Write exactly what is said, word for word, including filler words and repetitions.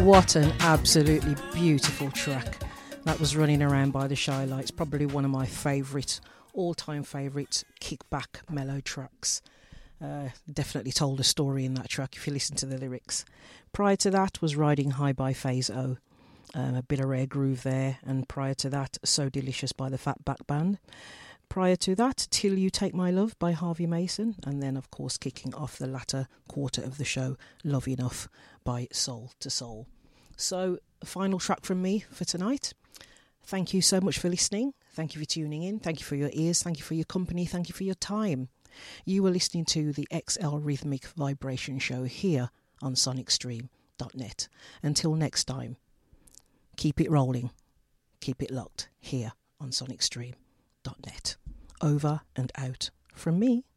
What an absolutely beautiful track. That was Running Around by the Shy Lights, probably one of my favourite, all-time favourite kickback mellow tracks. Uh, definitely told a story in that track if you listen to the lyrics. Prior to that was Riding High by Phase O, um, a bit of rare groove there, and prior to that, So Delicious by the Fatback Band. Prior to that, Till You Take My Love by Harvey Mason, and then of course kicking off the latter quarter of the show, Love Enough by Soul to Soul. So, a final track from me for tonight. Thank you so much for listening. Thank you for tuning in. Thank you for your ears. Thank you for your company. Thank you for your time. You were listening to the X L Rhythmic Vibration Show here on sonic stream dot net. Until next time, keep it rolling. Keep it locked here on sonic stream dot net. Over and out from me.